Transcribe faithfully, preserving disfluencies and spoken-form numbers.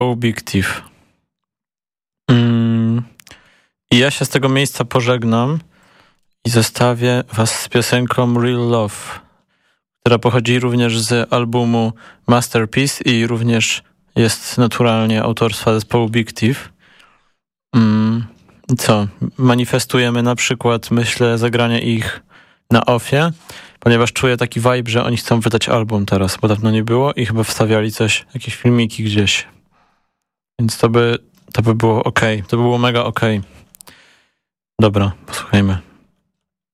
Objective. Mm. I ja się z tego miejsca pożegnam i zostawię was z piosenką Real Love, która pochodzi również z albumu Masterpiece i również jest naturalnie autorstwa zespołu Big Thief. Mm. Co? Manifestujemy na przykład, myślę, zagranie ich na offie, ponieważ czuję taki vibe, że oni chcą wydać album teraz, bo dawno nie było i chyba wstawiali coś, jakieś filmiki gdzieś. Więc to by, to by było okej, to by było mega okej. Dobra, posłuchajmy.